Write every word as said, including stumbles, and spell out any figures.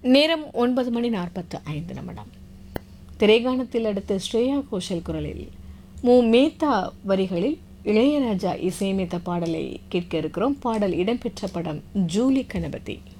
நேரம் ஒன்பது மணி நாற்பத்து ஐந்து நிமிடம். திரைகாணத்தில் அடுத்து ஸ்ரேயா கோஷல் குரலில் மு மேத்தா வரிகளில் இளையராஜா இசையமைத்த பாடலை கேட்க இருக்கிறோம். பாடல் இடம்பெற்ற படம் ஜூலி கணபதி.